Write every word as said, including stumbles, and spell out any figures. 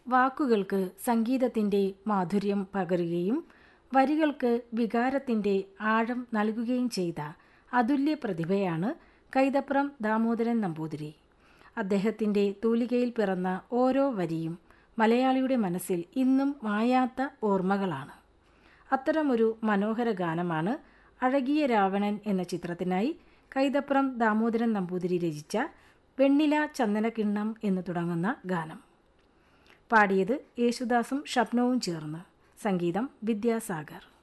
വാക്കുകൾക്ക് സംഗീതത്തിൻ്റെ മാധുര്യം പകരുകയും വരികൾക്ക് വികാരത്തിൻ്റെ ആഴം നൽകുകയും ചെയ്ത അതുല്യ പ്രതിഭയാണ് കൈതപ്രം ദാമോദരൻ നമ്പൂതിരി. അദ്ദേഹത്തിൻ്റെ തൂലികയിൽ പിറന്ന ഓരോ വരിയും മലയാളിയുടെ മനസ്സിൽ ഇന്നും മായാത്ത ഓർമ്മകളാണ്. അത്തരമൊരു മനോഹര ഗാനമാണ് അഴകിയ രാവണൻ എന്ന ചിത്രത്തിനായി കൈതപ്രം ദാമോദരൻ നമ്പൂതിരി രചിച്ച വെണ്ണില ചന്ദനക്കിണ്ണം എന്ന് തുടങ്ങുന്ന ഗാനം. പാടിയത് യേശുദാസും ഷപ്നവും ചേർന്ന്. സംഗീതം വിദ്യാസാഗർ.